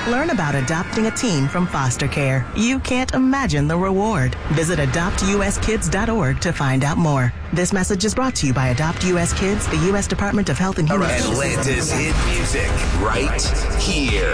Learn about adopting a teen from foster care. You can't imagine the reward. Visit adoptuskids.org to find out more. This message is brought to you by Adopt U.S. Kids, the U.S. Department of Health and Human Services. Atlanta's hit music right here.